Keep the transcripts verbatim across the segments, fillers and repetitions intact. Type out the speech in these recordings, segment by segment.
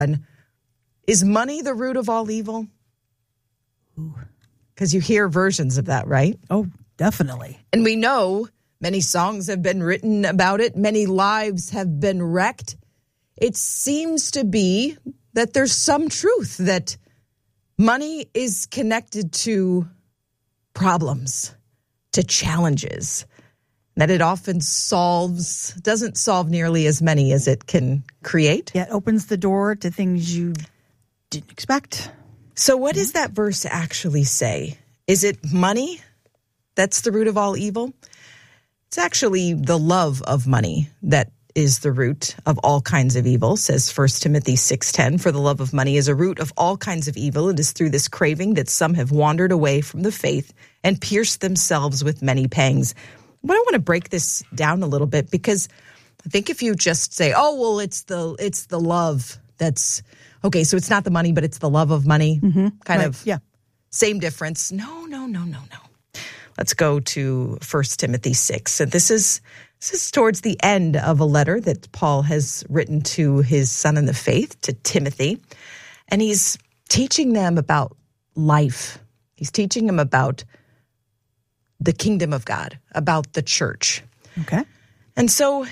Is money the root of all evil? Because you hear versions of that, right? Oh, definitely. And we know many songs have been written about it. Many lives have been wrecked. It seems to be that there's some truth that money is connected to problems, to challenges, that it often solves, doesn't solve nearly as many as it can create. Yeah, it opens the door to things you didn't expect. So what does that verse actually say? Is it money that's the root of all evil? It's actually the love of money that is the root of all kinds of evil, says First Timothy six ten. For the love of money is a root of all kinds of evil. It is through this craving that some have wandered away from the faith and pierced themselves with many pangs. But I want to break this down a little bit, because I think if you just say, oh, well, it's the it's the love that's, okay, so it's not the money, but it's the love of money, mm-hmm. kind right. of yeah. same difference. No, no, no, no, no. Let's go to First Timothy six. And this is this is towards the end of a letter that Paul has written to his son in the faith, to Timothy. And he's teaching them about life. He's teaching them about the kingdom of God, about the church. Okay. And so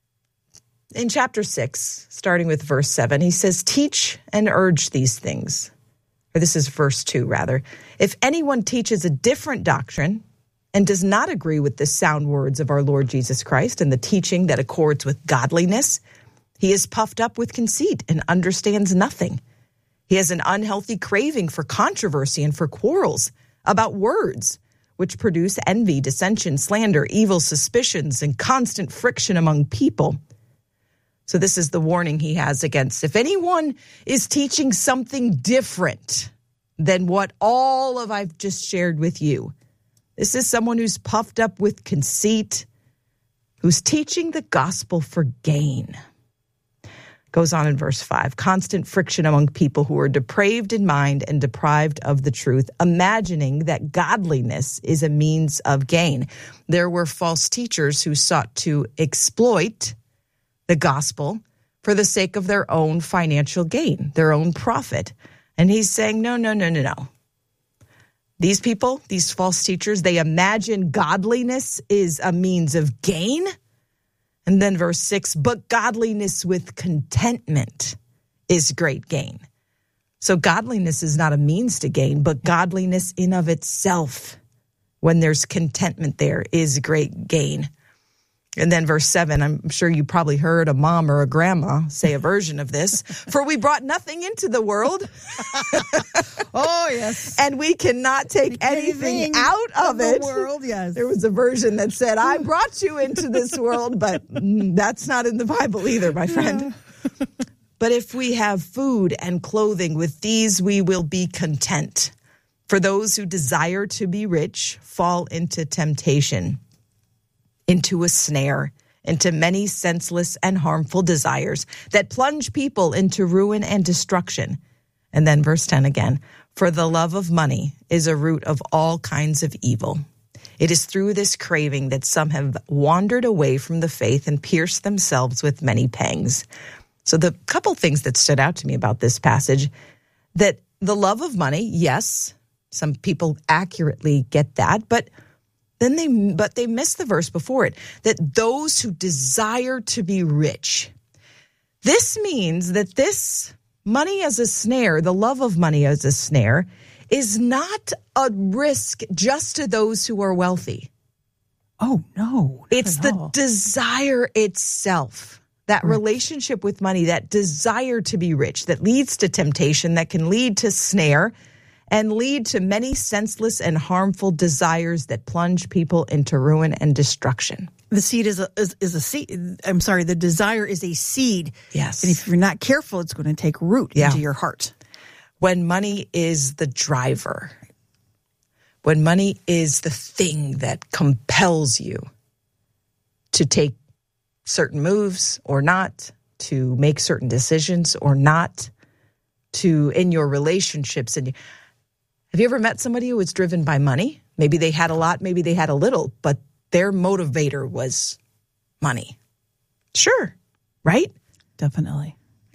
in chapter six, starting with verse seven, he says, teach and urge these things. Or this is verse two, rather. If anyone teaches a different doctrine and does not agree with the sound words of our Lord Jesus Christ and the teaching that accords with godliness, he is puffed up with conceit and understands nothing. He has an unhealthy craving for controversy and for quarrels about words, which produce envy, dissension, slander, evil suspicions, and constant friction among people. So this is the warning he has against. If anyone is teaching something different than what all of I've just shared with you, this is someone who's puffed up with conceit, who's teaching the gospel for gain. Goes on in verse five, constant friction among people who are depraved in mind and deprived of the truth, imagining that godliness is a means of gain. There were false teachers who sought to exploit the gospel for the sake of their own financial gain, their own profit. And he's saying, no, no, no, no, no. These people, these false teachers, they imagine godliness is a means of gain. And then verse six, but godliness with contentment is great gain. So godliness is not a means to gain, but godliness in of itself, when there's contentment there, is great gain. And then verse seven, I'm sure you probably heard a mom or a grandma say a version of this. For we brought nothing into the world. Oh, yes. And we cannot take anything, anything out of it. The world, yes. There was a version that said, I brought you into this world, but that's not in the Bible either, my friend. But if we have food and clothing, with these we will be content. For those who desire to be rich fall into temptation, into a snare, into many senseless and harmful desires that plunge people into ruin and destruction. And then verse ten again, for the love of money is a root of all kinds of evil. It is through this craving that some have wandered away from the faith and pierced themselves with many pangs. So the couple things that stood out to me about this passage, that the love of money, yes, some people accurately get that, but Then they, but they miss the verse before it, that those who desire to be rich. This means that this money as a snare, the love of money as a snare, is not a risk just to those who are wealthy. Oh, no. It's the desire itself, that right. relationship with money, that desire to be rich, that leads to temptation, that can lead to snare, and lead to many senseless and harmful desires that plunge people into ruin and destruction. The seed is a is, is a seed. I'm sorry, the desire is a seed. Yes. And if you're not careful, it's going to take root yeah. into your heart. When money is the driver, when money is the thing that compels you to take certain moves or not, to make certain decisions or not, to in your relationships and have you ever met somebody who was driven by money? Maybe they had a lot, maybe they had a little, but their motivator was money. Sure, right? Definitely.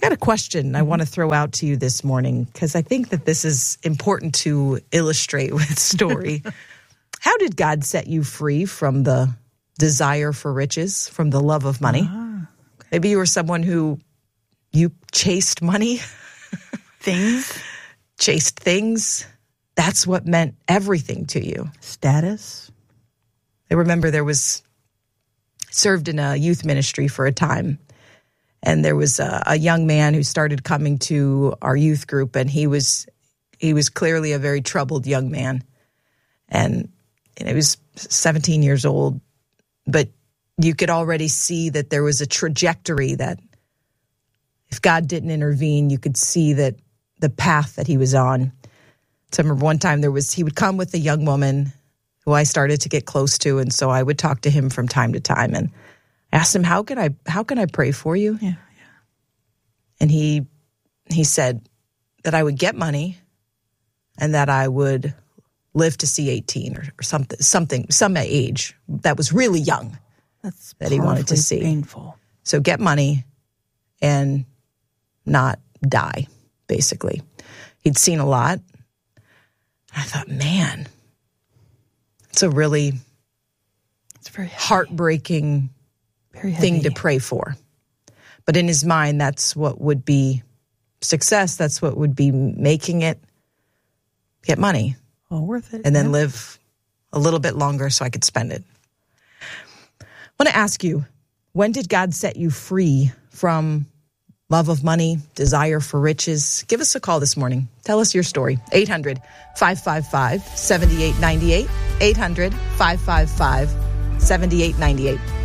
I got a question I want to throw out to you this morning because I think that this is important to illustrate with story. How did God set you free from the desire for riches, from the love of money? Ah, okay. Maybe you were someone who you chased money. Things. Chased things. That's what meant everything to you. Status. I remember there was, served in a youth ministry for a time. And there was a, a young man who started coming to our youth group, and he was he was clearly a very troubled young man. And, and he was seventeen years old, but you could already see that there was a trajectory that if God didn't intervene, you could see that the path that he was on. So I remember one time there was, he would come with a young woman who I started to get close to, and so I would talk to him from time to time and asked him, how can I how can I pray for you? Yeah, yeah. And he he said that I would get money and that I would live to see eighteen or, or something, something, some age that was really young. That's that he wanted to see. Painful. So get money and not die, basically. He'd seen a lot. I thought, man, it's a really it's very heartbreaking Very thing heavy. to pray for. But in his mind, that's what would be success. That's what would be making it. Get money. Well, worth it. And then yeah. live a little bit longer so I could spend it. I want to ask you, when did God set you free from love of money, desire for riches? Give us a call this morning. Tell us your story. eight hundred, five five five, seven eight nine eight. eight hundred, five five five, seven eight nine eight.